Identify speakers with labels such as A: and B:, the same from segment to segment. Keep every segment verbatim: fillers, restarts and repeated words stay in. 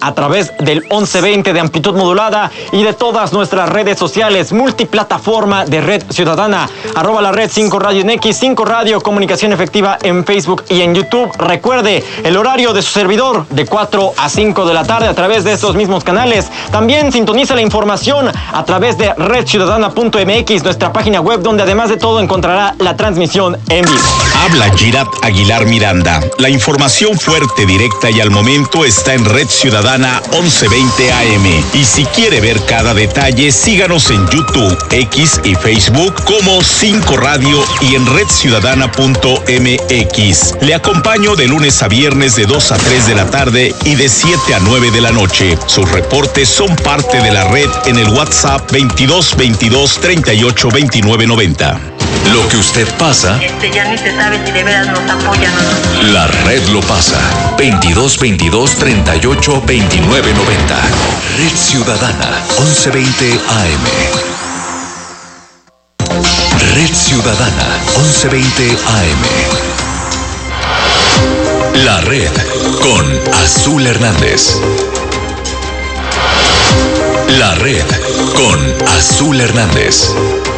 A: a través del once veinte de amplitud modulada y de todas nuestras redes sociales, multiplataforma de Red Ciudadana, arroba la red cinco Radio en X, cinco Radio, comunicación efectiva en Facebook y en YouTube. Recuerde el horario de su servidor de cuatro a cinco de la tarde a través de estos mismos canales. También sintoniza la información a través de red ciudadana punto m x, nuestra página web, donde además de todo encontrará la transmisión en vivo.
B: Habla Girat Aguilar Miranda. La información fuerte, directa y al momento está en Red Ciudadana once veinte A M. Y si quiere ver cada detalle, síganos en YouTube, X y Facebook como cinco Radio y en red ciudadana punto m x. Le acompaño de lunes a viernes de dos a tres de la tarde y de siete a nueve de la noche. Sus reportes son parte de la red en el WhatsApp veintidós veintidós treinta y ocho veintinueve noventa. Lo que usted pasa,
C: Este ya ni se sabe si de veras nos apoyan o no.
B: la red lo pasa. veintidós veintidós treinta y ocho veintinueve noventa. Red Ciudadana once veinte A M. Red Ciudadana once veinte A M. La red con Azul Hernández. La red con Azul Hernández.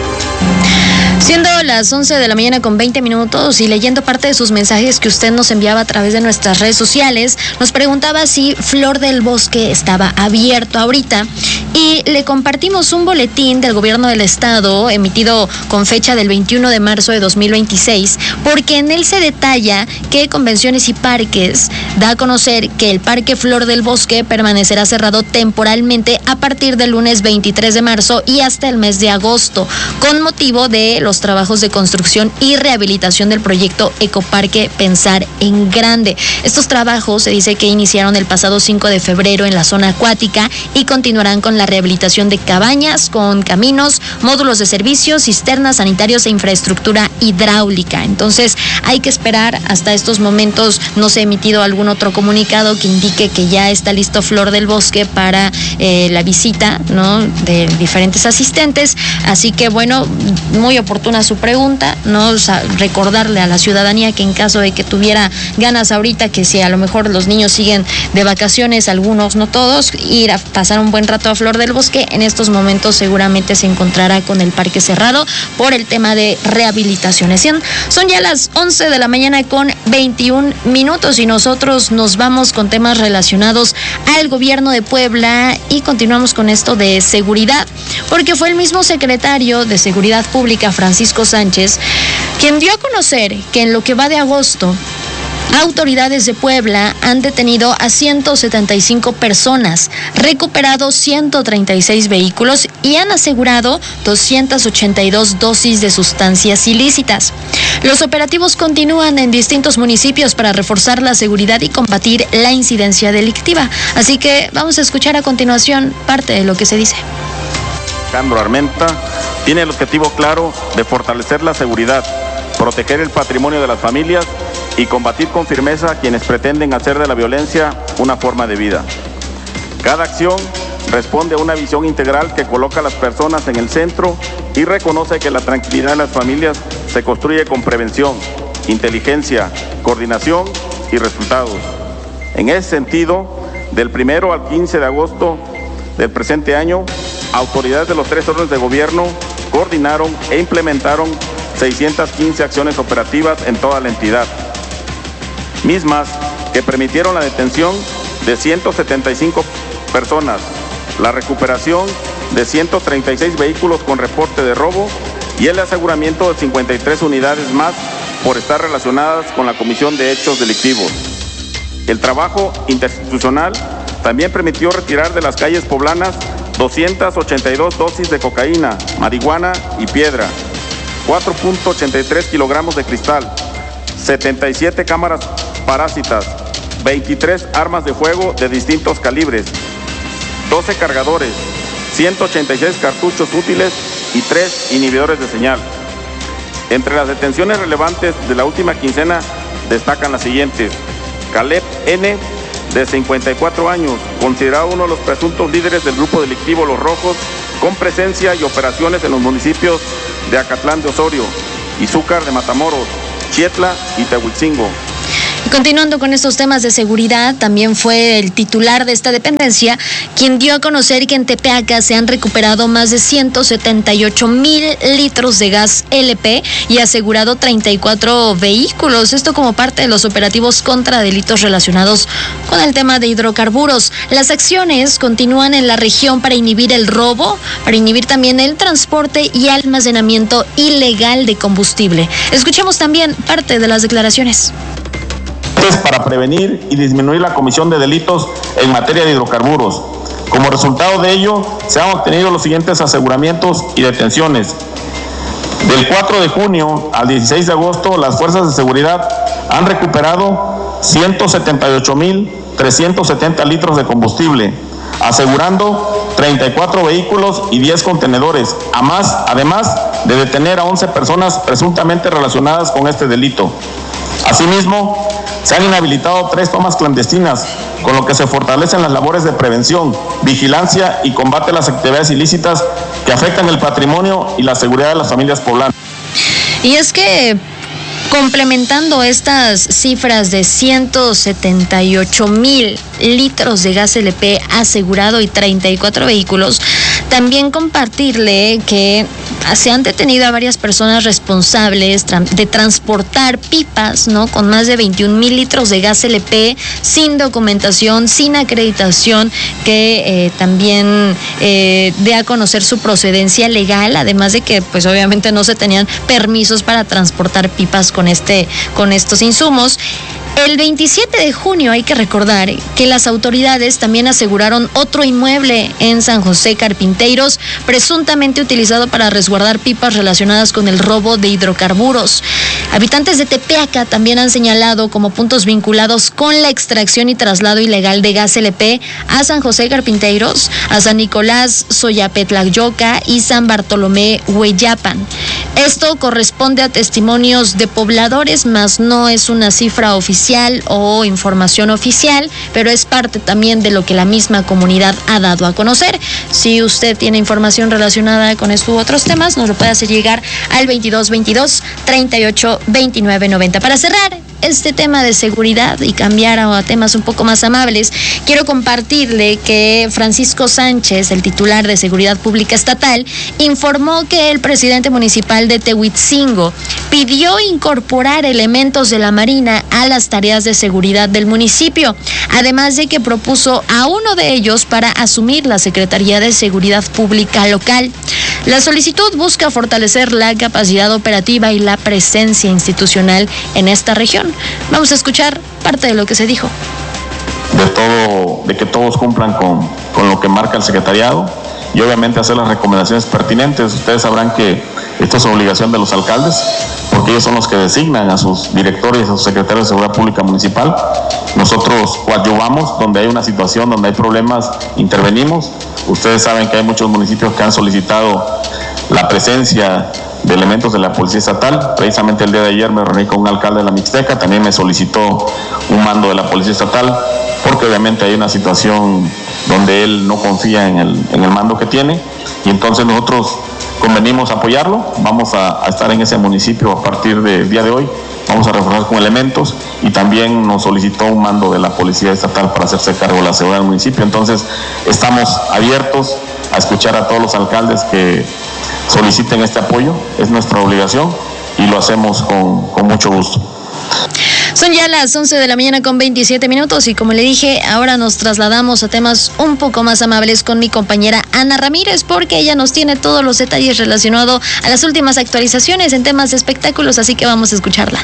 D: Siendo las once de la mañana con veinte minutos y leyendo parte de sus mensajes que usted nos enviaba a través de nuestras redes sociales, nos preguntaba si Flor del Bosque estaba abierto ahorita y le compartimos un boletín del gobierno del estado emitido con fecha del veintiuno de marzo de dos mil veintiséis, porque en él se detalla que Convenciones y Parques da a conocer que el Parque Flor del Bosque permanecerá cerrado temporalmente a partir del lunes veintitrés de marzo y hasta el mes de agosto, con motivo de los trabajos de construcción y rehabilitación del proyecto Ecoparque Pensar en Grande. Estos trabajos se dice que iniciaron el pasado cinco de febrero en la zona acuática y continuarán con la rehabilitación de cabañas, con caminos, módulos de servicios, cisternas, sanitarios e infraestructura hidráulica. Entonces hay que esperar. Hasta estos momentos no se ha emitido algún otro comunicado que indique que ya está listo Flor del Bosque para eh, la visita, ¿no?, de diferentes asistentes. Así que bueno, muy oportuna su pregunta, ¿no? O sea, recordarle a la ciudadanía que en caso de que tuviera ganas ahorita, que si a lo mejor los niños siguen de vacaciones, algunos, no todos, ir a pasar un buen rato a Flor del Bosque, en estos momentos seguramente se encontrará con el parque cerrado por el tema de rehabilitaciones. Son ya las once de la mañana con veintiún minutos y nosotros nos vamos con temas relacionados al gobierno de Puebla y continuamos con esto de seguridad, porque fue el mismo secretario de Seguridad Pública, Francisco Sánchez, quien dio a conocer que en lo que va de agosto, autoridades de Puebla han detenido a ciento setenta y cinco personas, recuperado ciento treinta y seis vehículos y han asegurado doscientas ochenta y dos dosis de sustancias ilícitas. Los operativos continúan en distintos municipios para reforzar la seguridad y combatir la incidencia delictiva. Así que vamos a escuchar a continuación parte de lo que se dice.
E: Alejandro Armenta tiene el objetivo claro de fortalecer la seguridad, proteger el patrimonio de las familias y combatir con firmeza a quienes pretenden hacer de la violencia una forma de vida. Cada acción responde a una visión integral que coloca a las personas en el centro y reconoce que la tranquilidad de las familias se construye con prevención, inteligencia, coordinación y resultados. En ese sentido, del primero al quince de agosto del presente año, autoridades de los tres órdenes de gobierno coordinaron e implementaron seiscientas quince acciones operativas en toda la entidad, mismas que permitieron la detención de ciento setenta y cinco personas, la recuperación de ciento treinta y seis vehículos con reporte de robo y el aseguramiento de cincuenta y tres unidades más por estar relacionadas con la comisión de hechos delictivos. El trabajo interinstitucional también permitió retirar de las calles poblanas doscientas ochenta y dos dosis de cocaína, marihuana y piedra, cuatro punto ochenta y tres kilogramos de cristal, setenta y siete cámaras parásitas, veintitrés armas de fuego de distintos calibres, doce cargadores, ciento ochenta y seis cartuchos útiles y tres inhibidores de señal. Entre las detenciones relevantes de la última quincena destacan las siguientes: Caleb N., de cincuenta y cuatro años, considerado uno de los presuntos líderes del grupo delictivo Los Rojos, con presencia y operaciones en los municipios de Acatlán de Osorio, Izúcar de Matamoros, Chietla y Tehuitzingo.
D: Continuando con estos temas de seguridad, también fue el titular de esta dependencia quien dio a conocer que en Tepeaca se han recuperado más de ciento setenta y ocho mil litros de gas L P y asegurado treinta y cuatro vehículos. Esto como parte de los operativos contra delitos relacionados con el tema de hidrocarburos. Las acciones continúan en la región para inhibir el robo, para inhibir también el transporte y almacenamiento ilegal de combustible. Escuchemos también parte de las declaraciones.
E: Para prevenir y disminuir la comisión de delitos en materia de hidrocarburos. Como resultado de ello, se han obtenido los siguientes aseguramientos y detenciones. Del cuatro de junio al dieciséis de agosto, las fuerzas de seguridad han recuperado ciento setenta y ocho mil trescientos setenta litros de combustible, asegurando treinta y cuatro vehículos y diez contenedores, a más, además de detener a once personas presuntamente relacionadas con este delito. Asimismo, se han inhabilitado tres tomas clandestinas, con lo que se fortalecen las labores de prevención, vigilancia y combate a las actividades ilícitas que afectan el patrimonio y la seguridad de las familias poblanas.
D: Y es que, complementando estas cifras de ciento setenta y ocho mil litros de gas L P asegurado y treinta y cuatro vehículos, también compartirle que se han detenido a varias personas responsables de transportar pipas, ¿no?, con más de veintiún mil litros de gas L P sin documentación, sin acreditación, que eh, también eh, dé a conocer su procedencia legal, además de que pues obviamente no se tenían permisos para transportar pipas con este, con estos insumos. El veintisiete de junio hay que recordar que las autoridades también aseguraron otro inmueble en San José Carpinteiros, presuntamente utilizado para resguardar pipas relacionadas con el robo de hidrocarburos. Habitantes de Tepeaca también han señalado como puntos vinculados con la extracción y traslado ilegal de gas L P a San José Carpinteiros, a San Nicolás Soyapetlayoca y San Bartolomé Hueyapan. Esto corresponde a testimonios de pobladores, mas no es una cifra oficial o información oficial, pero es parte también de lo que la misma comunidad ha dado a conocer. Si usted tiene información relacionada con estos u otros temas, nos lo puede hacer llegar al veintidós veintidós treinta y ocho veintinueve noventa. Para cerrar este tema de seguridad y cambiar a temas un poco más amables, quiero compartirle que Francisco Sánchez, el titular de Seguridad Pública Estatal, informó que el presidente municipal de Tehuitzingo pidió incorporar elementos de la Marina a las tareas de seguridad del municipio, además de que propuso a uno de ellos para asumir la Secretaría de Seguridad Pública local. La solicitud busca fortalecer la capacidad operativa y la presencia institucional en esta región. Vamos a escuchar parte de lo que se dijo.
E: De todo, de que todos cumplan con, con lo que marca el secretariado y obviamente hacer las recomendaciones pertinentes. Ustedes sabrán que esto es obligación de los alcaldes, porque ellos son los que designan a sus directores y a sus secretarios de Seguridad Pública Municipal. Nosotros coadyuvamos donde hay una situación, donde hay problemas, intervenimos. Ustedes saben que hay muchos municipios que han solicitado la presencia de elementos de la Policía Estatal. Precisamente el día de ayer me reuní con un alcalde de la Mixteca, también me solicitó un mando de la Policía Estatal, porque obviamente hay una situación donde él no confía en el, en el mando que tiene, y entonces nosotros convenimos apoyarlo. Vamos a, a estar en ese municipio a partir del día de hoy, vamos a reforzar con elementos, y también nos solicitó un mando de la Policía Estatal para hacerse cargo de la seguridad del municipio. Entonces estamos abiertos a escuchar a todos los alcaldes que soliciten este apoyo, es nuestra obligación y lo hacemos con, con mucho gusto.
D: Son ya las once de la mañana con veintisiete minutos y como le dije, ahora nos trasladamos a temas un poco más amables con mi compañera Ana Ramírez, porque ella nos tiene todos los detalles relacionados a las últimas actualizaciones en temas de espectáculos, así que vamos a escucharla.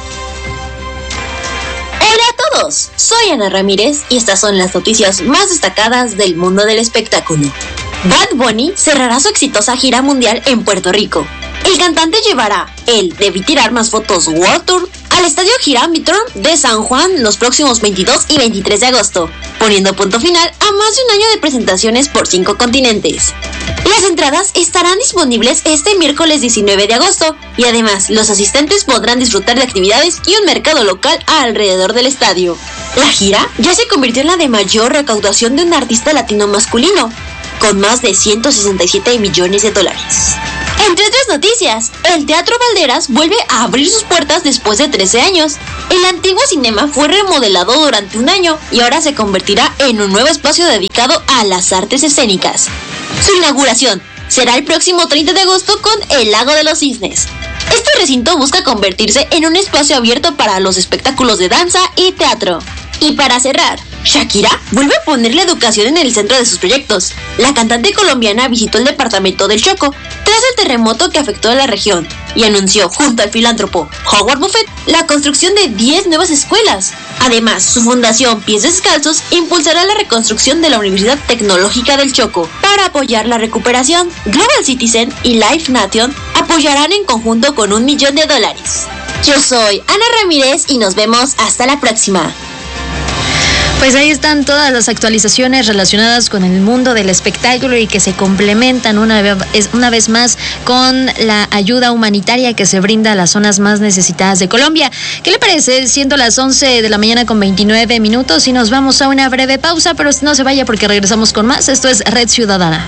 F: Hola a todos, soy Ana Ramírez y estas son las noticias más destacadas del mundo del espectáculo. Bad Bunny cerrará su exitosa gira mundial en Puerto Rico. El cantante llevará el Debí Tirar Más Fotos World Tour al Estadio Girambitrón de San Juan los próximos veintidós y veintitrés de agosto, poniendo punto final a más de un año de presentaciones por cinco continentes. Las entradas estarán disponibles este miércoles diecinueve de agosto y además los asistentes podrán disfrutar de actividades y un mercado local alrededor del estadio. La gira ya se convirtió en la de mayor recaudación de un artista latino masculino, con más de ciento sesenta y siete millones de dólares. Entre otras noticias. El Teatro Valderas vuelve a abrir sus puertas después de trece años. El antiguo cinema fue remodelado durante un año y ahora se convertirá en un nuevo espacio dedicado a las artes escénicas. Su inauguración será el próximo treinta de agosto con el Lago de los Cisnes. Este recinto busca convertirse en un espacio abierto para los espectáculos de danza y teatro. Y para cerrar, Shakira vuelve a poner la educación en el centro de sus proyectos. La cantante colombiana visitó el departamento del Chocó tras el terremoto que afectó a la región y anunció junto al filántropo Howard Buffett la construcción de diez nuevas escuelas. Además, su fundación Pies Descalzos impulsará la reconstrucción de la Universidad Tecnológica del Chocó. Para apoyar la recuperación, Global Citizen y Life Nation apoyarán en conjunto con un millón de dólares. Yo soy Ana Ramírez y nos vemos hasta la próxima.
D: Pues ahí están todas las actualizaciones relacionadas con el mundo del espectáculo y que se complementan una vez, una vez más con la ayuda humanitaria que se brinda a las zonas más necesitadas de Colombia. ¿Qué le parece? Siendo las once de la mañana con veintinueve minutos y nos vamos a una breve pausa, pero no se vaya porque regresamos con más. Esto es Red Ciudadana.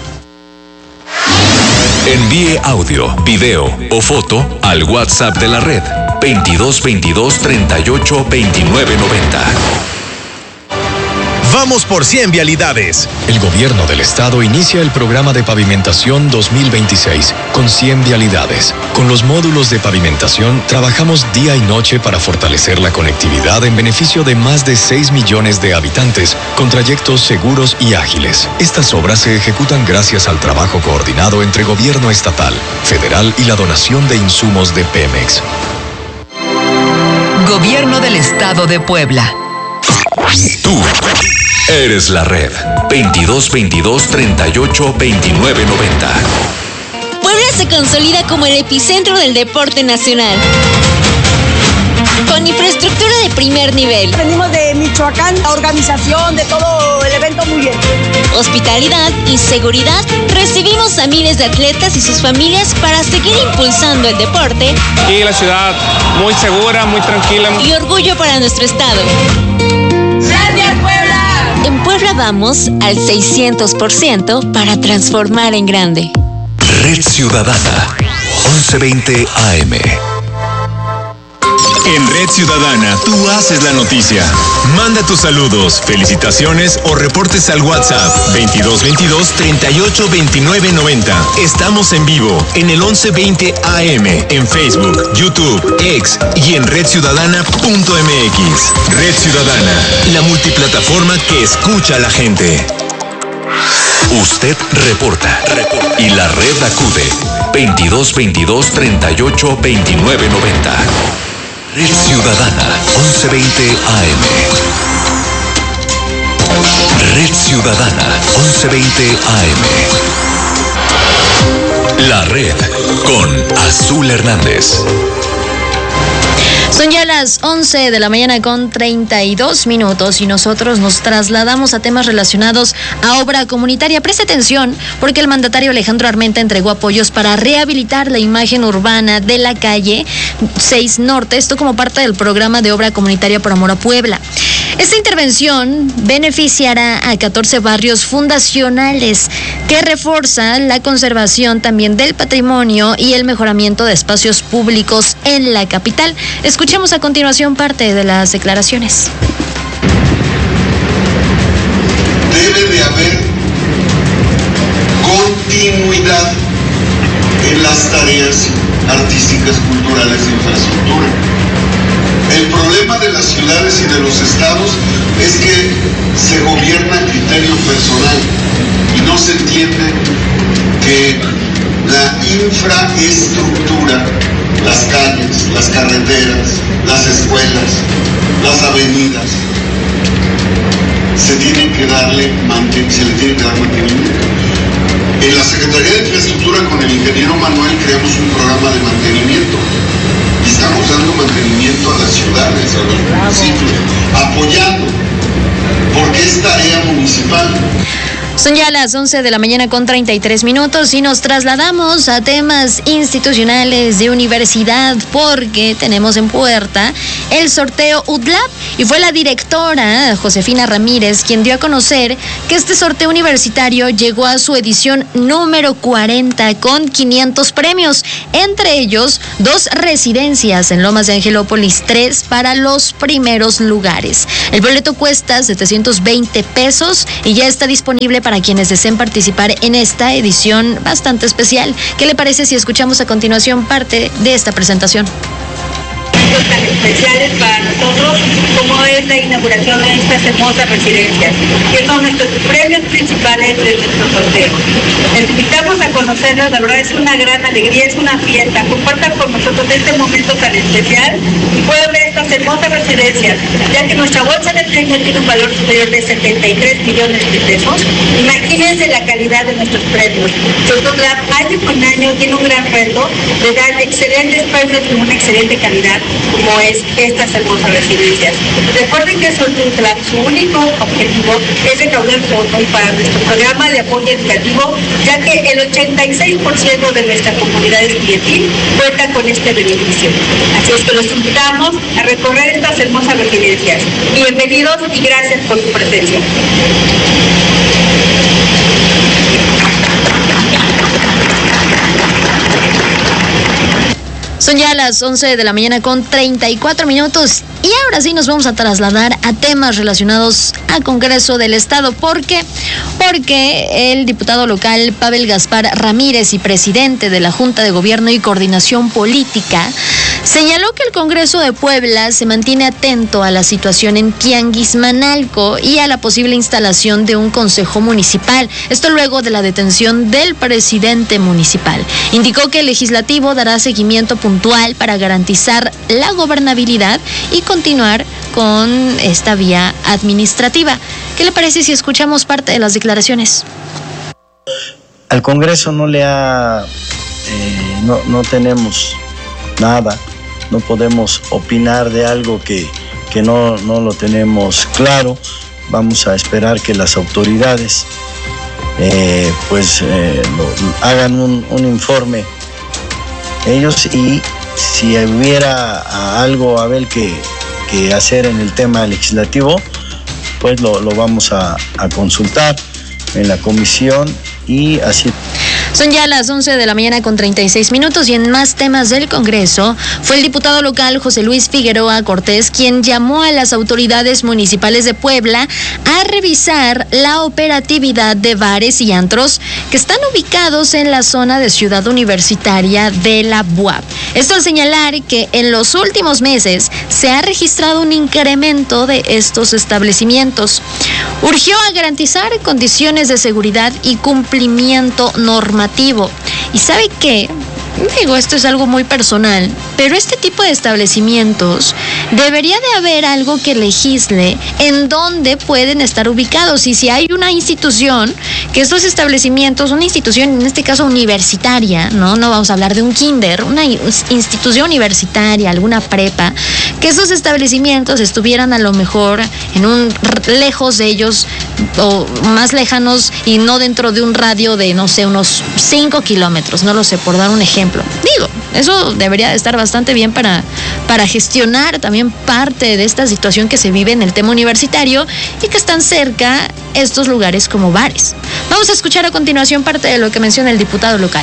B: Envíe audio, video o foto al WhatsApp de la red veintidós veintidós treinta y ocho veintinueve noventa.
G: Vamos por cien vialidades.
H: El gobierno del estado inicia el programa de pavimentación dos mil veintiséis con cien vialidades. Con los módulos de pavimentación trabajamos día y noche para fortalecer la conectividad en beneficio de más de seis millones de habitantes con trayectos seguros y ágiles. Estas obras se ejecutan gracias al trabajo coordinado entre gobierno estatal, federal y la donación de insumos de Pemex.
I: Gobierno del Estado de Puebla.
B: Tú eres la red veintidós veintidós treinta y ocho veintinueve noventa.
J: Puebla se consolida como el epicentro del deporte nacional. Con infraestructura de primer nivel.
K: Venimos de Michoacán, la organización de todo el evento muy bien.
J: Hospitalidad y seguridad. Recibimos a miles de atletas y sus familias para seguir impulsando el deporte.
L: Y la ciudad muy segura, muy tranquila.
J: Y orgullo para nuestro estado.
K: ¡Gracias, Puebla!
J: En Puebla vamos al seiscientos por ciento para transformar en grande.
B: Red Ciudadana, once veinte A M.
G: En Red Ciudadana, tú haces la noticia. Manda tus saludos, felicitaciones o reportes al WhatsApp veintidós veintidós treinta y ocho veintinueve noventa. Estamos en vivo en el once veinte A M, en Facebook, YouTube, X y en red ciudadana punto m x. Red Ciudadana, la multiplataforma que escucha a la gente.
B: Usted reporta, reporta y la red acude veintidós veintidós treinta y ocho veintinueve noventa. Red Ciudadana, once veinte A M. Red Ciudadana, once veinte A M. La red con Azul Hernández.
D: Son ya las once de la mañana con treinta y dos minutos y nosotros nos trasladamos a temas relacionados a obra comunitaria. Preste atención porque el mandatario Alejandro Armenta entregó apoyos para rehabilitar la imagen urbana de la calle seis Norte, esto como parte del programa de obra comunitaria por amor a Puebla. Esta intervención beneficiará a catorce barrios fundacionales que refuerza la conservación también del patrimonio y el mejoramiento de espacios públicos en la capital. Escuchemos a continuación parte de las declaraciones.
M: Debe de haber continuidad en las tareas artísticas, culturales e infraestructura. El problema de las ciudades y de los estados es que se gobierna a criterio personal y no se entiende que la infraestructura, las calles, las carreteras, las escuelas, las avenidas, se tiene que darle manten- se le tiene que dar mantenimiento. En la Secretaría de Infraestructura con el ingeniero Manuel creamos un programa de mantenimiento y estamos dando mantenimiento a las ciudades, a los municipios, apoyando, porque es tarea municipal.
D: Son ya las once de la mañana con treinta y tres minutos y nos trasladamos a temas institucionales de universidad porque tenemos en puerta el sorteo U D L A P y fue la directora Josefina Ramírez quien dio a conocer que este sorteo universitario llegó a su edición número cuarenta con quinientos premios, entre ellos dos residencias en Lomas de Angelópolis, tres para los primeros lugares. El boleto cuesta setecientos veinte pesos y ya está disponible para quienes deseen participar en esta edición bastante especial. ¿Qué le parece si escuchamos a continuación parte de esta presentación?
C: Tan especiales para nosotros como es la inauguración de estas hermosas residencias, que son nuestros premios principales de nuestro sorteo. Les invitamos a conocerlos, la verdad es una gran alegría, es una fiesta. Compartan con nosotros este momento tan especial y puedan ver estas hermosas residencias, ya que nuestra bolsa de premios tiene un valor superior de setenta y tres millones de pesos. Imagínense la calidad de nuestros premios. Nosotros año con año tiene un gran reto de dar excelentes premios con una excelente calidad, como es estas hermosas residencias. Recuerden que su, su único objetivo es recaudar fondos para nuestro programa de apoyo educativo, ya que el ochenta y seis por ciento de nuestra comunidad estudiantil cuenta con este beneficio. Así es que los invitamos a recorrer estas hermosas residencias. Bienvenidos y gracias por su presencia.
D: Son ya las once de la mañana con treinta y cuatro minutos y ahora sí nos vamos a trasladar a temas relacionados al Congreso del Estado. ¿Por qué? Porque el diputado local Pavel Gaspar Ramírez y presidente de la Junta de Gobierno y Coordinación Política señaló que el Congreso de Puebla se mantiene atento a la situación en Tianguismanalco y a la posible instalación de un consejo municipal. Esto luego de la detención del presidente municipal. Indicó que el legislativo dará seguimiento puntual para garantizar la gobernabilidad y continuar con esta vía administrativa. ¿Qué le parece si escuchamos parte de las declaraciones?
N: Al Congreso no le ha, eh, no, no tenemos nada, no podemos opinar de algo que, que no, no lo tenemos claro. Vamos a esperar que las autoridades eh, pues eh, lo, hagan un, un informe ellos y si hubiera algo a ver que, que hacer en el tema legislativo, pues lo, lo vamos a, a consultar en la comisión y así.
D: Son ya las once de la mañana con treinta y seis minutos y en más temas del Congreso fue el diputado local José Luis Figueroa Cortés quien llamó a las autoridades municipales de Puebla a revisar la operatividad de bares y antros que están ubicados en la zona de Ciudad Universitaria de la U A P. Esto al señalar que en los últimos meses se ha registrado un incremento de estos establecimientos. Urgió a garantizar condiciones de seguridad y cumplimiento normativo. ¿Y sabe qué? Digo, esto es algo muy personal, pero este tipo de establecimientos debería de haber algo que legisle en dónde pueden estar ubicados. Y si hay una institución, que estos establecimientos, una institución en este caso universitaria, no, no vamos a hablar de un kinder, una institución universitaria, alguna prepa, que esos establecimientos estuvieran a lo mejor en un lejos de ellos o más lejanos y no dentro de un radio de, no sé, unos cinco kilómetros, no lo sé, por dar un ejemplo. Digo, eso debería de estar bastante bien para, para gestionar también parte de esta situación que se vive en el tema universitario y que están cerca estos lugares como bares. Vamos a escuchar a continuación parte de lo que menciona el diputado local.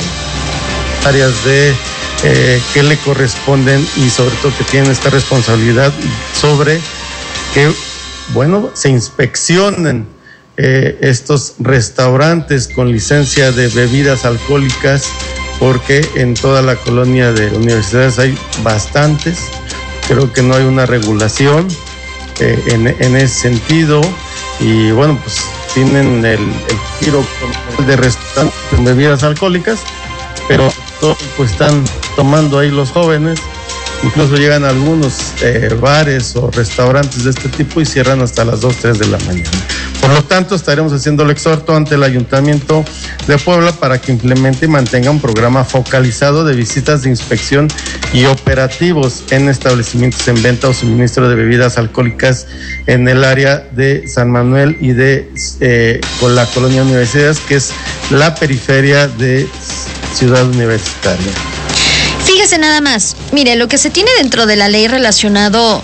O: Áreas de eh, que le corresponden y sobre todo que tienen esta responsabilidad sobre que, bueno, se inspeccionen eh, estos restaurantes con licencia de bebidas alcohólicas, porque en toda la colonia de universidades hay bastantes. Creo que no hay una regulación eh, en, en ese sentido y bueno, pues tienen el, el tiro de restaurantes con bebidas alcohólicas, pero todo pues están tomando ahí los jóvenes incluso llegan algunos eh, bares o restaurantes de este tipo y cierran hasta las dos, tres de la mañana. Por lo tanto, estaremos haciendo el exhorto ante el Ayuntamiento de Puebla para que implemente y mantenga un programa focalizado de visitas de inspección y operativos en establecimientos en venta o suministro de bebidas alcohólicas en el área de San Manuel y de eh, con la colonia Universidades, que es la periferia de Ciudad Universitaria.
D: Fíjese nada más, mire, lo que se tiene dentro de la ley relacionado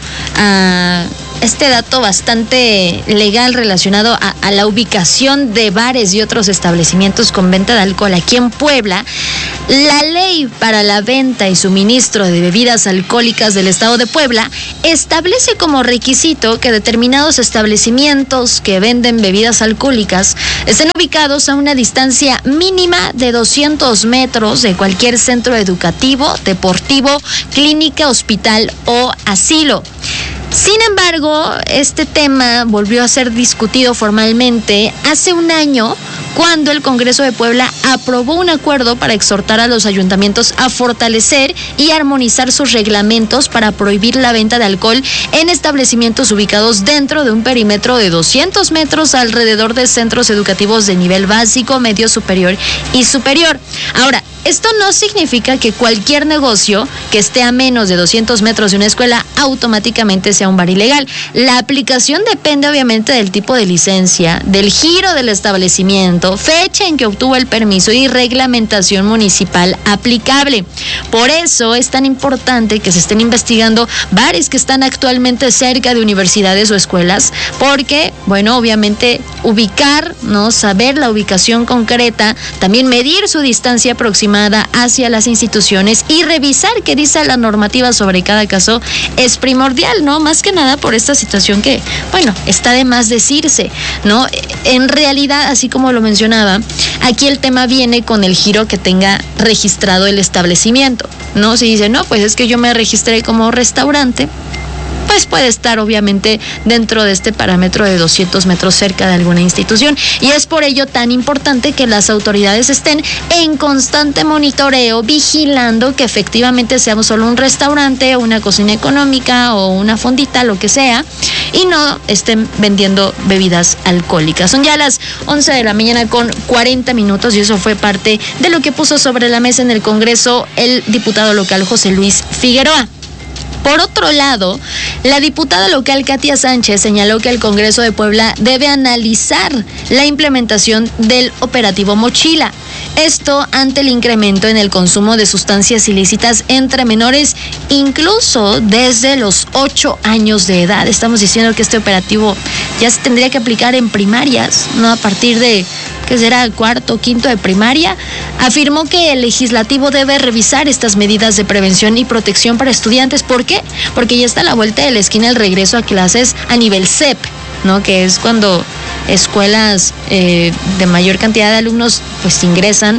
D: a este dato bastante legal relacionado a, a la ubicación de bares y otros establecimientos con venta de alcohol aquí en Puebla, la ley para la venta y suministro de bebidas alcohólicas del Estado de Puebla establece como requisito que determinados establecimientos que venden bebidas alcohólicas estén ubicados a una distancia mínima de doscientos metros de cualquier centro educativo, deportivo, clínica, hospital o asilo. Sin embargo, este tema volvió a ser discutido formalmente hace un año cuando el Congreso de Puebla aprobó un acuerdo para exhortar a los ayuntamientos a fortalecer y armonizar sus reglamentos para prohibir la venta de alcohol en establecimientos ubicados dentro de un perímetro de doscientos metros alrededor de centros educativos de nivel básico, medio superior y superior. Ahora, esto no significa que cualquier negocio que esté a menos de doscientos metros de una escuela automáticamente sea un bar ilegal. La aplicación depende obviamente del tipo de licencia, del giro del establecimiento, fecha en que obtuvo el permiso y reglamentación municipal aplicable. Por eso es tan importante que se estén investigando bares que están actualmente cerca de universidades o escuelas, porque, bueno, obviamente ubicar, ¿no? Saber la ubicación concreta, también medir su distancia aproximada hacia las instituciones y revisar qué dice la normativa sobre cada caso es primordial, ¿no? Más que nada por esta situación que, bueno, está de más decirse, ¿no? En realidad, así como lo mencionaba, aquí el tema viene con el giro que tenga registrado el establecimiento, ¿no? Si dice, no, pues es que yo me registré como restaurante, pues puede estar obviamente dentro de este parámetro de doscientos metros cerca de alguna institución, y es por ello tan importante que las autoridades estén en constante monitoreo, vigilando que efectivamente seamos solo un restaurante o una cocina económica o una fondita, lo que sea, y no estén vendiendo bebidas alcohólicas. Son ya las once de la mañana con cuarenta minutos y eso fue parte de lo que puso sobre la mesa en el Congreso el diputado local José Luis Figueroa. Por otro lado, la diputada local Katia Sánchez señaló que el Congreso de Puebla debe analizar la implementación del operativo Mochila. Esto ante el incremento en el consumo de sustancias ilícitas entre menores, incluso desde los ocho años de edad. Estamos diciendo que este operativo ya se tendría que aplicar en primarias, no a partir de, ¿qué será?, cuarto o quinto de primaria. Afirmó que el legislativo debe revisar estas medidas de prevención y protección para estudiantes. ¿Por qué? Porque ya está a la vuelta de la esquina el regreso a clases a nivel C E P, ¿no? Que es cuando escuelas eh, de mayor cantidad de alumnos pues ingresan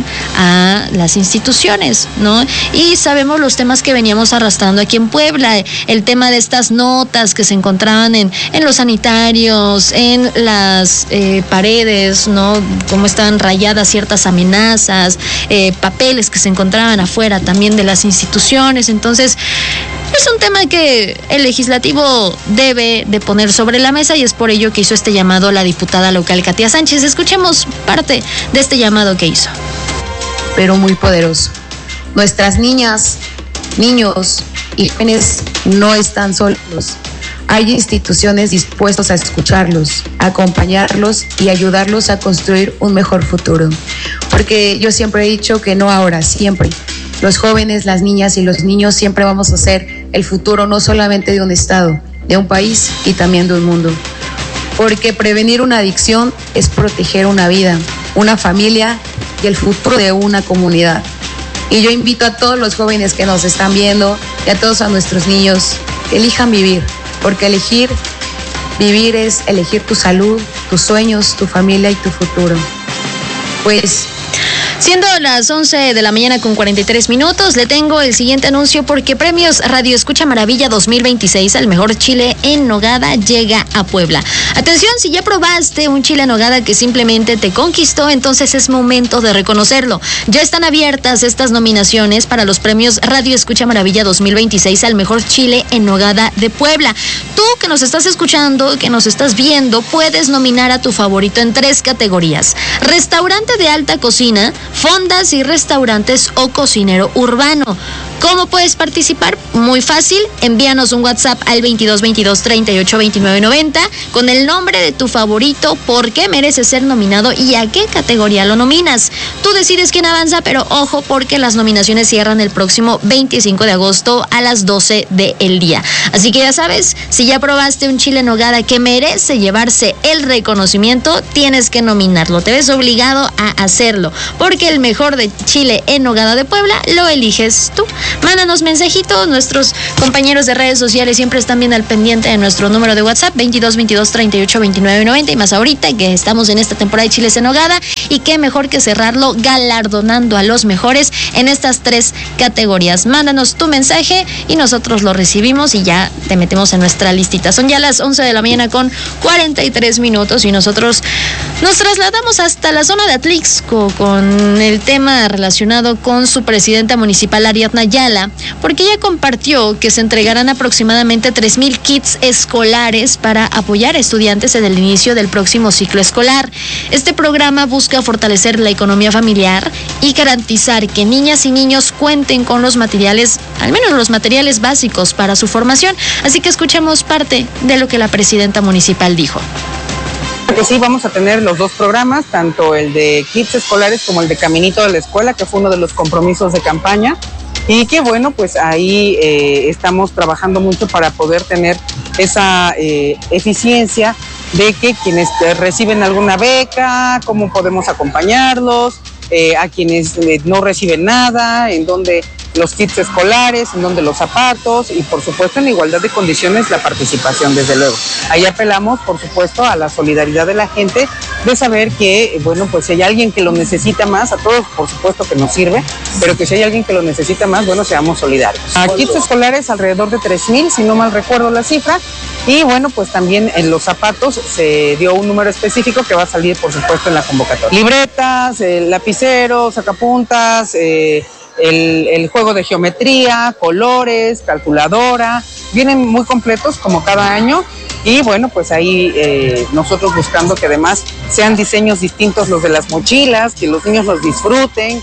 D: a las instituciones, ¿no? Y sabemos los temas que veníamos arrastrando aquí en Puebla, el tema de estas notas que se encontraban en, en los sanitarios, en las eh, paredes, ¿no? Cómo estaban rayadas ciertas amenazas, eh, papeles que se encontraban afuera también de las instituciones. Entonces, es un tema que el legislativo debe de poner sobre la mesa y es por ello que hizo este llamado la diputada local Katia Sánchez. Escuchemos parte de este llamado que hizo.
P: Pero muy poderoso. Nuestras niñas, niños y jóvenes no están solos. Hay instituciones dispuestas a escucharlos, a acompañarlos y ayudarlos a construir un mejor futuro. Porque yo siempre he dicho que no ahora, siempre. Los jóvenes, las niñas y los niños siempre vamos a ser el futuro no solamente de un estado, de un país y también de un mundo. Porque prevenir una adicción es proteger una vida, una familia y el futuro de una comunidad. Y yo invito a todos los jóvenes que nos están viendo y a todos a nuestros niños que elijan vivir, porque elegir vivir es elegir tu salud, tus sueños, tu familia y tu futuro. Pues
D: Siendo las once de la mañana con cuarenta y tres minutos, le tengo el siguiente anuncio porque Premios Radio Escucha Maravilla dos mil veintiséis, al mejor chile en nogada, llega a Puebla. Atención, si ya probaste un chile en nogada que simplemente te conquistó, entonces es momento de reconocerlo. Ya están abiertas estas nominaciones para los Premios Radio Escucha Maravilla dos mil veintiséis al mejor chile en nogada de Puebla. Tú que nos estás escuchando, que nos estás viendo, puedes nominar a tu favorito en tres categorías: restaurante de alta cocina, fondas y restaurantes o cocinero urbano. ¿Cómo puedes participar? Muy fácil, envíanos un WhatsApp al veintidós veintidós treinta y ocho veintinueve noventa con el nombre de tu favorito, por qué merece ser nominado y a qué categoría lo nominas. Tú decides quién avanza, pero ojo porque las nominaciones cierran el próximo veinticinco de agosto a las doce del día. Así que ya sabes, si ya probaste un chile en nogada que merece llevarse el reconocimiento, tienes que nominarlo. Te ves obligado a hacerlo, porque el mejor de chile en nogada de Puebla lo eliges tú. Mándanos mensajitos, nuestros compañeros de redes sociales siempre están bien al pendiente de nuestro número de WhatsApp, veintidós veintidós treinta y ocho veintinueve noventa, y más ahorita que estamos en esta temporada de chiles en nogada, y qué mejor que cerrarlo galardonando a los mejores en estas tres categorías. Mándanos tu mensaje y nosotros lo recibimos y ya te metemos en nuestra listita. Son ya las once de la mañana con cuarenta y tres minutos y nosotros nos trasladamos hasta la zona de Atlixco con el tema relacionado con su presidenta municipal, Ariadna Ayala, porque ella compartió que se entregarán aproximadamente tres mil kits escolares para apoyar a estudiantes en el inicio del próximo ciclo escolar. Este programa busca fortalecer la economía familiar y garantizar que niñas y niños cuenten con los materiales, al menos los materiales básicos para su formación. Así que escuchemos parte de lo que la presidenta municipal dijo.
Q: Que sí, vamos a tener los dos programas, tanto el de kits escolares como el de Caminito de la Escuela, que fue uno de los compromisos de campaña. Y que bueno, pues ahí eh, estamos trabajando mucho para poder tener esa eh, eficiencia de que quienes reciben alguna beca, cómo podemos acompañarlos, eh, a quienes eh, no reciben nada, en donde los kits escolares, en donde los zapatos y por supuesto en igualdad de condiciones la participación, desde luego. Ahí apelamos por supuesto a la solidaridad de la gente, de saber que, bueno, pues si hay alguien que lo necesita más, a todos por supuesto que nos sirve, pero que si hay alguien que lo necesita más, bueno, seamos solidarios. A kits escolares alrededor de tres mil, si no mal recuerdo la cifra, y bueno, pues también en los zapatos se dio un número específico que va a salir por supuesto en la convocatoria. Libretas, eh, lapiceros, sacapuntas, eh, El, el juego de geometría, colores, calculadora, vienen muy completos como cada año y bueno, pues ahí eh, nosotros buscando que además sean diseños distintos los de las mochilas, que los niños los disfruten.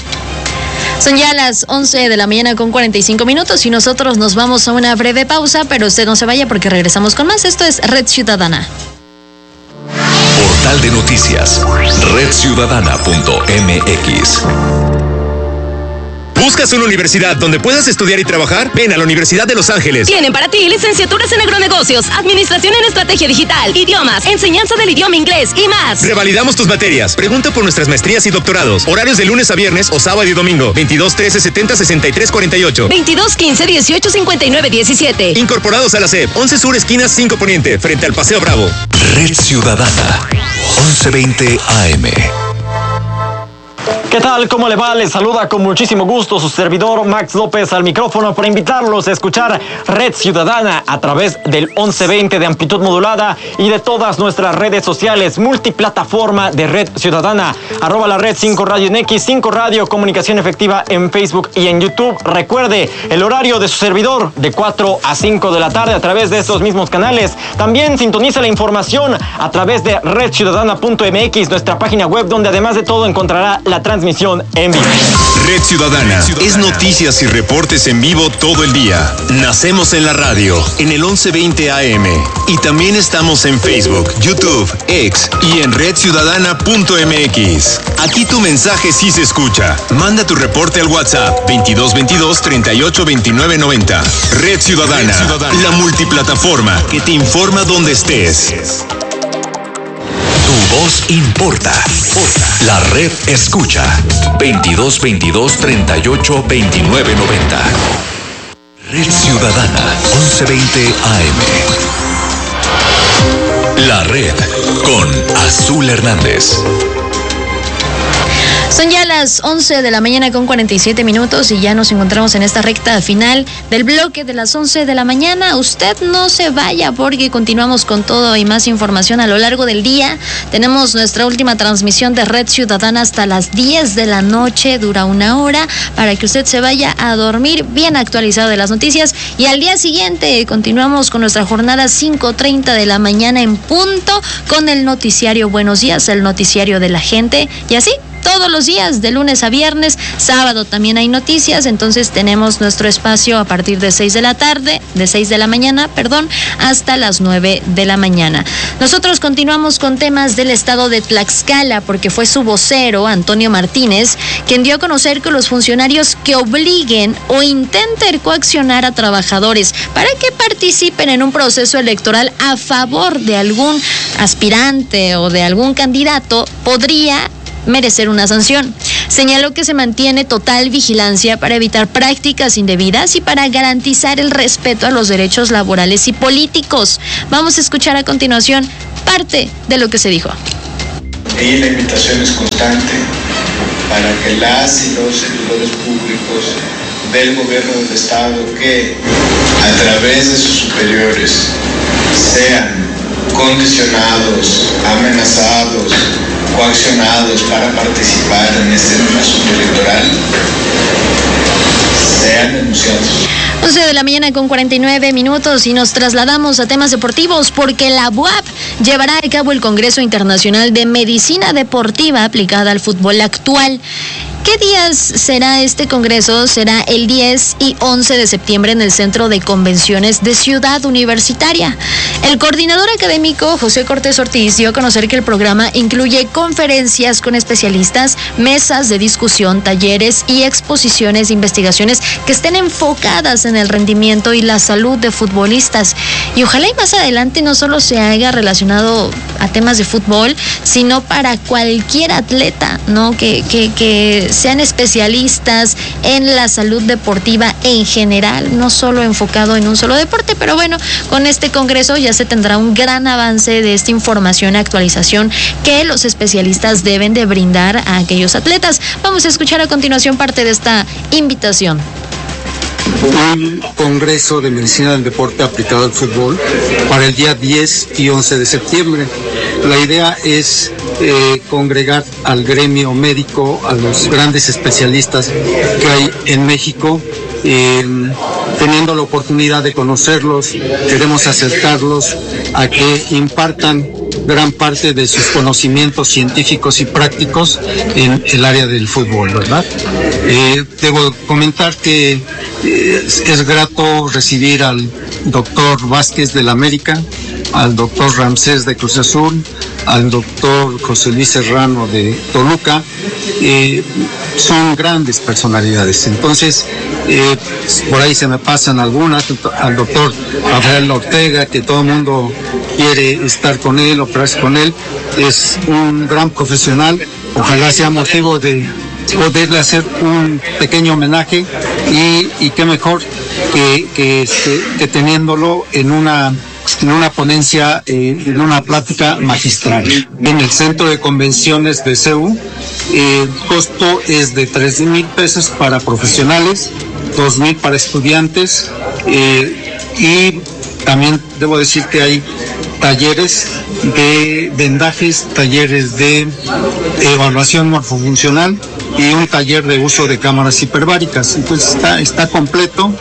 D: Son ya las once de la mañana con cuarenta y cinco minutos y nosotros nos vamos a una breve pausa, pero usted no se vaya porque regresamos con más. Esto es Red Ciudadana.
G: Portal de noticias, red ciudadana punto m x. ¿Buscas una universidad donde puedas estudiar y trabajar? Ven a la Universidad de Los Ángeles.
R: Tienen para ti licenciaturas en agronegocios, administración en estrategia digital, idiomas, enseñanza del idioma inglés y más.
G: Revalidamos tus materias. Pregunta por nuestras maestrías y doctorados. Horarios de lunes a viernes o sábado y domingo. veintidós trece setenta sesenta y tres cuarenta y ocho.
R: veintidós quince dieciocho cincuenta y nueve diecisiete.
G: Incorporados a la S E P. once Sur, esquina cinco Poniente, frente al Paseo Bravo.
B: Red Ciudadana, once veinte A M.
A: ¿Qué tal? ¿Cómo le va? Les saluda con muchísimo gusto su servidor Max López al micrófono para invitarlos a escuchar Red Ciudadana a través del once veinte de amplitud modulada y de todas nuestras redes sociales, multiplataforma de Red Ciudadana, arroba la red cinco Radio en X, cinco Radio, comunicación efectiva en Facebook y en YouTube. Recuerde el horario de su servidor de cuatro a cinco de la tarde a través de estos mismos canales. También sintoniza la información a través de red ciudadana punto m x, nuestra página web donde además de todo encontrará la transmisión en vivo.
G: Red Ciudadana es noticias y reportes en vivo todo el día. Nacemos en la radio, en el once veinte A M. Y también estamos en Facebook, YouTube, X y en red ciudadana punto m x. Aquí tu mensaje sí se escucha. Manda tu reporte al WhatsApp veintidós veintidós treinta y ocho veintinueve noventa. Red Ciudadana, Red Ciudadana, la multiplataforma que te informa donde estés.
B: Tu voz importa. La red escucha. veintidós veintidós treinta y ocho veintinueve noventa. Red Ciudadana, once veinte A M. La red con Azul Hernández.
D: Son ya las once de la mañana con cuarenta y siete minutos y ya nos encontramos en esta recta final del bloque de las once de la mañana. Usted no se vaya porque continuamos con todo y más información a lo largo del día. Tenemos nuestra última transmisión de Red Ciudadana hasta las diez de la noche, dura una hora, para que usted se vaya a dormir bien actualizado de las noticias. Y al día siguiente continuamos con nuestra jornada cinco treinta de la mañana en punto con el noticiario Buenos Días, el noticiario de la gente, y así todos los días, de lunes a viernes. Sábado también hay noticias, entonces tenemos nuestro espacio a partir de seis de la tarde, de seis de la mañana, perdón, hasta las nueve de la mañana. Nosotros continuamos con temas del estado de Tlaxcala, porque fue su vocero, Antonio Martínez, quien dio a conocer que los funcionarios que obliguen o intenten coaccionar a trabajadores para que participen en un proceso electoral a favor de algún aspirante o de algún candidato podría merecer una sanción. Señaló que se mantiene total vigilancia para evitar prácticas indebidas y para garantizar el respeto a los derechos laborales y políticos. Vamos a escuchar a continuación parte de lo que se dijo.
S: Y la invitación es constante para que las y los servidores públicos del gobierno del Estado que a través de sus superiores sean condicionados, amenazados, coaccionados para participar en este asunto electoral, sean denunciados.
D: once de la mañana con cuarenta y nueve minutos y nos trasladamos a temas deportivos porque la B U A P llevará a cabo el Congreso Internacional de Medicina Deportiva aplicada al fútbol actual. ¿Qué días será este congreso? Será el diez y once de septiembre en el Centro de Convenciones de Ciudad Universitaria. El coordinador académico José Cortés Ortiz dio a conocer que el programa incluye conferencias con especialistas, mesas de discusión, talleres y exposiciones de investigaciones que estén enfocadas en el rendimiento y la salud de futbolistas. Y ojalá y más adelante no solo se haga relacionado a temas de fútbol, sino para cualquier atleta, ¿no? Que, que, que sean especialistas en la salud deportiva en general, no solo enfocado en un solo deporte. Pero bueno, con este congreso ya se tendrá un gran avance de esta información y actualización que los especialistas deben de brindar a aquellos atletas. Vamos a escuchar a continuación parte de esta invitación.
T: Un congreso de medicina del deporte aplicado al fútbol para el día diez y once de septiembre. La idea es eh, congregar al gremio médico, a los grandes especialistas que hay en México. Eh, teniendo la oportunidad de conocerlos, queremos acercarlos a que impartan gran parte de sus conocimientos científicos y prácticos en el área del fútbol, ¿verdad? Eh, debo comentar que eh, es, es grato recibir al doctor Vázquez de la América, al doctor Ramsés de Cruz Azul, al doctor José Luis Serrano de Toluca. Eh, son grandes personalidades. Entonces, eh, por ahí se me pasan algunas, al doctor Rafael Ortega, que todo el mundo quiere estar con él, operarse con él. Es un gran profesional. Ojalá sea motivo de poderle hacer un pequeño homenaje y, y qué mejor que, que, este, que teniéndolo en una en una ponencia, eh, en una plática magistral en el Centro de Convenciones de C E U. Eh, el costo es de tres mil pesos para profesionales, dos mil para estudiantes, eh, y también debo decir que hay talleres de vendajes, talleres de evaluación morfofuncional y un taller de uso de cámaras hiperbáricas. Entonces está, está completo.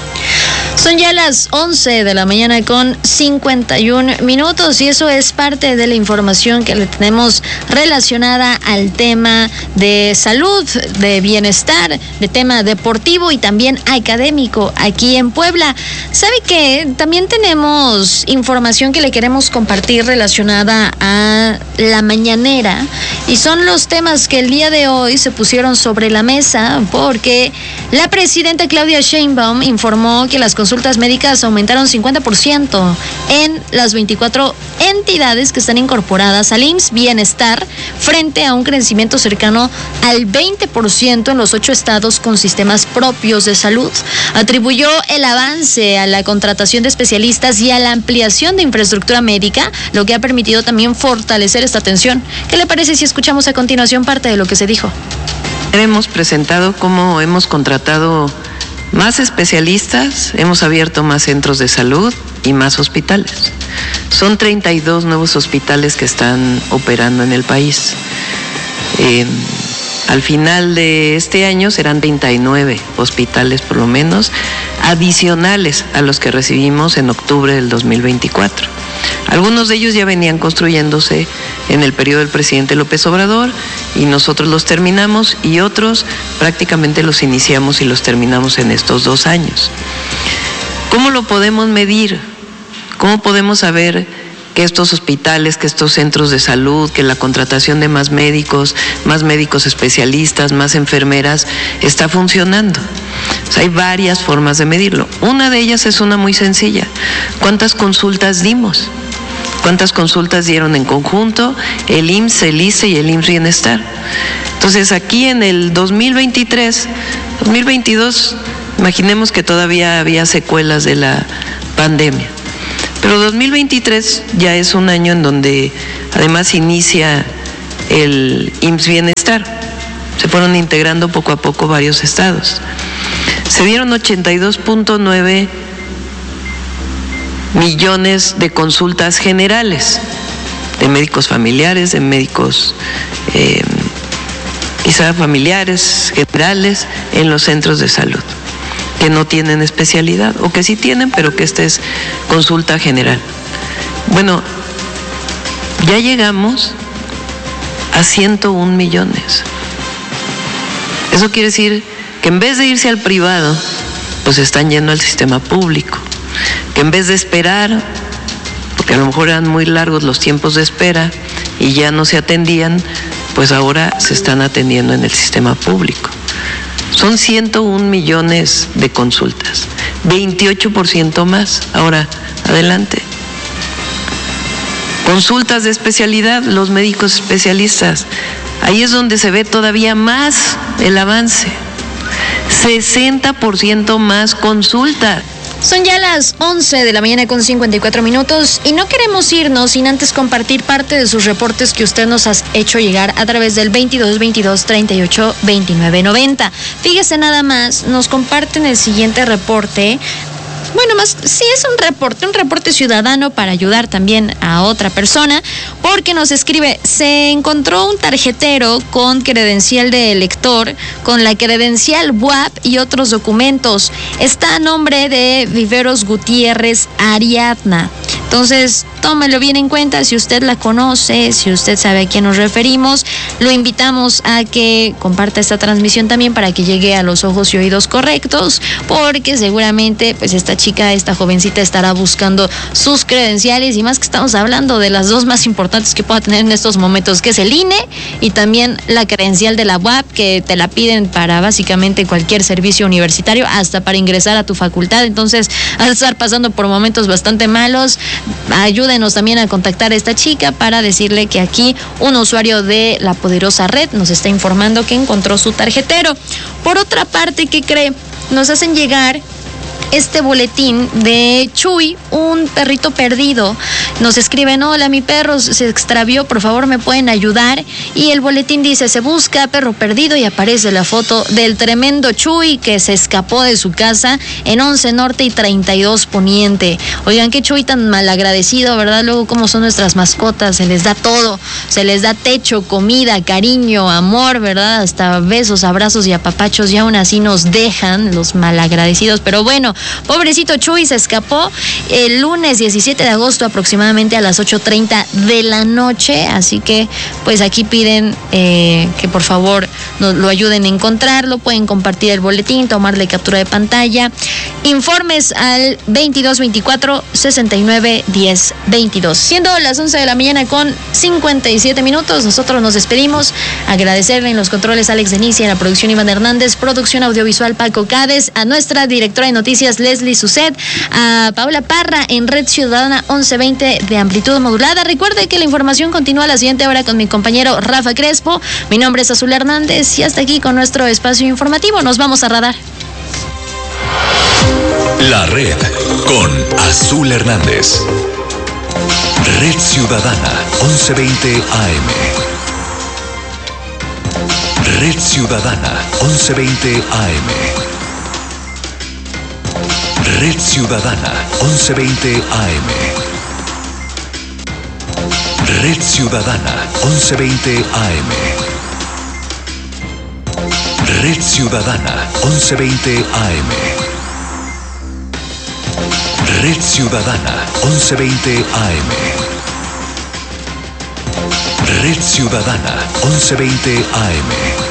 D: Son ya las once de la mañana con cincuenta y un minutos y eso es parte de la información que le tenemos relacionada al tema de salud, de bienestar, de tema deportivo y también académico aquí en Puebla. ¿Sabe qué? También tenemos información que le queremos compartir relacionada a la mañanera y son los temas que el día de hoy se pusieron sobre la mesa porque la presidenta Claudia Sheinbaum informó que las consultas médicas aumentaron cincuenta por ciento en las veinticuatro entidades que están incorporadas al I M S S Bienestar frente a un crecimiento cercano al veinte por ciento en los ocho estados con sistemas propios de salud. Atribuyó el avance a la contratación de especialistas y a la ampliación de infraestructura médica, lo que ha permitido también fortalecer esta atención. ¿Qué le parece si escuchamos a continuación parte de lo que se dijo?
U: hemos presentado cómo hemos contratado más especialistas, hemos abierto más centros de salud y más hospitales. Son treinta y dos nuevos hospitales que están operando en el país. Eh, al final de este año serán treinta y nueve hospitales por lo menos, adicionales a los que recibimos en octubre del dos mil veinticuatro. Algunos de ellos ya venían construyéndose en el periodo del presidente López Obrador y nosotros los terminamos, y otros prácticamente los iniciamos y los terminamos en estos dos años. ¿Cómo lo podemos medir? ¿Cómo podemos saber que estos hospitales, que estos centros de salud, que la contratación de más médicos, más médicos especialistas, más enfermeras está funcionando? O sea, hay varias formas de medirlo. Una de ellas es una muy sencilla. ¿Cuántas consultas dimos? ¿Cuántas consultas dieron en conjunto el I M S S, el I C E y el I M S S Bienestar? Entonces, aquí en el dos mil veintitrés, dos mil veintidós, imaginemos que todavía había secuelas de la pandemia. Pero dos mil veintitrés ya es un año en donde además inicia el I M S S Bienestar. Se fueron integrando poco a poco varios estados. Se dieron ochenta y dos punto nueve millones de consultas generales, de médicos familiares, de médicos eh, quizá familiares, generales, en los centros de salud, que no tienen especialidad, o que sí tienen, pero que esta es consulta general. Bueno, ya llegamos a ciento un millones. Eso quiere decir que en vez de irse al privado, pues están yendo al sistema público. Que en vez de esperar, porque a lo mejor eran muy largos los tiempos de espera y ya no se atendían, pues ahora se están atendiendo en el sistema público. Son ciento un millones de consultas, veintiocho por ciento más. Ahora, adelante. Consultas de especialidad, los médicos especialistas. Ahí es donde se ve todavía más el avance. sesenta por ciento más consultas.
D: Son ya las once de la mañana con cincuenta y cuatro minutos y no queremos irnos sin antes compartir parte de sus reportes que usted nos ha hecho llegar a través del veintidós veintidós treinta y ocho veintinueve noventa. Fíjese nada más, nos comparten el siguiente reporte. Bueno, más, sí es un reporte, un reporte ciudadano para ayudar también a otra persona, porque nos escribe, se encontró un tarjetero con credencial de elector, con la credencial W A P y otros documentos. Está a nombre de Viveros Gutiérrez Ariadna. Entonces, tómelo bien en cuenta, si usted la conoce, si usted sabe a quién nos referimos, lo invitamos a que comparta esta transmisión también para que llegue a los ojos y oídos correctos, porque seguramente pues esta chica, esta jovencita estará buscando sus credenciales, y más que estamos hablando de las dos más importantes que pueda tener en estos momentos, que es el I N E y también la credencial de la W A P, que te la piden para básicamente cualquier servicio universitario, hasta para ingresar a tu facultad. Entonces, al estar pasando por momentos bastante malos, ayúdenos también a contactar a esta chica para decirle que aquí un usuario de la poderosa red nos está informando que encontró su tarjetero. Por otra parte, ¿qué cree? Nos hacen llegar este boletín de Chuy, un perrito perdido. Nos escriben, hola, mi perro se extravió, por favor me pueden ayudar. Y el boletín dice, se busca perro perdido, y aparece la foto del tremendo Chuy que se escapó de su casa en once Norte y treinta y dos Poniente. Oigan, qué Chuy tan malagradecido, ¿verdad? Luego, cómo son nuestras mascotas, se les da todo, se les da techo, comida, cariño, amor, ¿verdad? Hasta besos, abrazos y apapachos, y aún así nos dejan los malagradecidos. Pero bueno, pobrecito Chuy se escapó el lunes diecisiete de agosto aproximadamente a las ocho treinta de la noche, así que pues aquí piden eh, que por favor nos lo ayuden a encontrarlo. Pueden compartir el boletín, tomarle captura de pantalla. Informes al veintidós veinticuatro sesenta y nueve diez veintidós. Siendo las once de la mañana con cincuenta y siete minutos, nosotros nos despedimos. Agradecerle en los controles Alex Denicia, en la producción Iván Hernández, producción audiovisual Paco Cádiz, a nuestra directora de noticias Leslie Sucet, a Paula Parra en Red Ciudadana once veinte de amplitud modulada. Recuerde que la información continúa a la siguiente hora con mi compañero Rafa Crespo. Mi nombre es Azul Hernández y hasta aquí con nuestro espacio informativo. Nos vamos a Radar.
B: La Red con Azul Hernández. Red Ciudadana once veinte A M. Red Ciudadana once veinte A M. Red Ciudadana once veinte A M. Red Ciudadana once veinte A M. Red Ciudadana once veinte A M. Red Ciudadana once veinte A M. Red Ciudadana once veinte A M.